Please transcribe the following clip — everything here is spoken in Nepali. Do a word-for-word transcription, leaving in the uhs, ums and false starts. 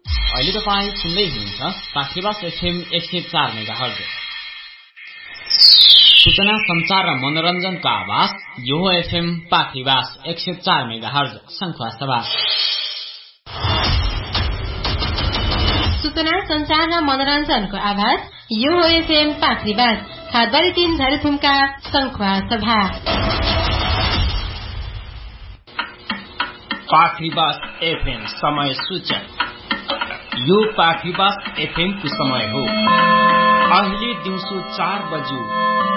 अहिले तपाईँ सुन्दै हुनुहुन्छ पाखीबास एफएम एक सय चार मेगाहर्ज। सूचना संचार र मनोरञ्जनका आवाज यो एफएम पाखीबास एक सय चार मेगाहर्ज शङ्खुवासभा। सूचना संचार र मनोरञ्जनको आवाज यो एफएम पाखीबास खादबारी तीन झरेथुमका शङ्खुवासभा। पाखीबास एफएम समय सूचक। यो पाखीबास एफएम को समय हो अहिले दिउँसो चार बज्यो